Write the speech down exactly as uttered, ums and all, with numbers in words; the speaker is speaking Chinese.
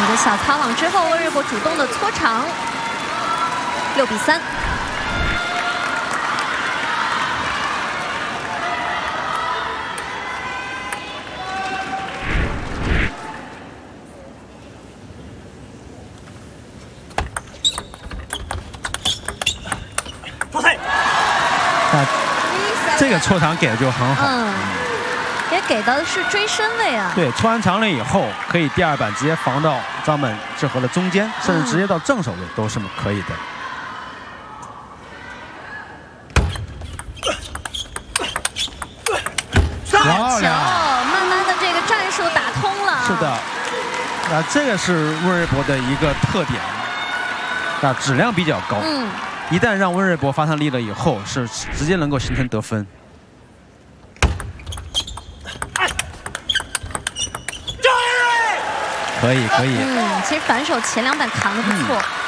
一个小擦网之后，温瑞博主动的搓长，六比三。 出赛。 那这个搓长给的就很好。 嗯。 也给的是追身位啊！ 对，搓完长了以后，可以第二板直接防到张本智和的中间，甚至直接到正手位都是可以的。 漂亮！慢慢的这个战术打通了。 是的，那这个是温瑞博的一个特点，那质量比较高。 嗯。 一旦让温瑞博发上力了以后，是直接能够形成得分。 可以，可以。 嗯，其实反手前两板扛得不错。嗯